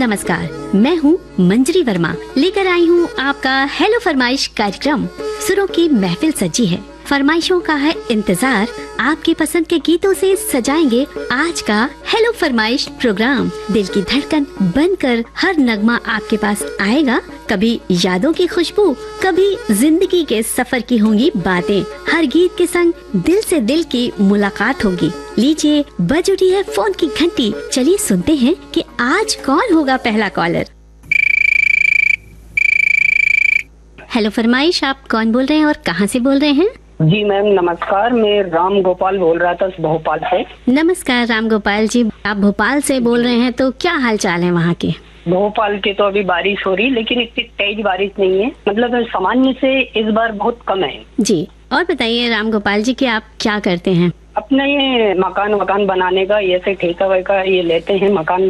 नमस्कार, मैं हूँ मंजरी वर्मा, लेकर आई हूँ आपका हेलो फरमाइश कार्यक्रम। सुरों की महफिल सजी है, फरमाइशों का है इंतजार, आपके पसंद के गीतों से सजाएंगे आज का हेलो फरमाइश प्रोग्राम। दिल की धड़कन बनकर हर नगमा आपके पास आएगा, कभी यादों की खुशबू, कभी जिंदगी के सफर की होंगी बातें। हर गीत के संग दिल से दिल की मुलाकात होगी। लीजिए, बज उठी है फोन की घंटी, चलिए सुनते हैं कि आज कौन होगा पहला कॉलर। हेलो फरमाइश, आप कौन बोल रहे हैं और कहाँ से बोल रहे हैं? जी मैम नमस्कार, मैं राम गोपाल बोल रहा था भोपाल से। नमस्कार राम गोपाल जी, आप भोपाल से बोल रहे हैं, तो क्या हाल चाल है वहाँ के? भोपाल के तो अभी बारिश हो रही, लेकिन इतनी तेज बारिश नहीं है, मतलब सामान्य से इस बार बहुत कम है। जी, और बताइए राम गोपाल जी कि आप क्या करते हैं? अपने ये मकान बनाने का, ये से ठेका वेका ये लेते हैं, मकान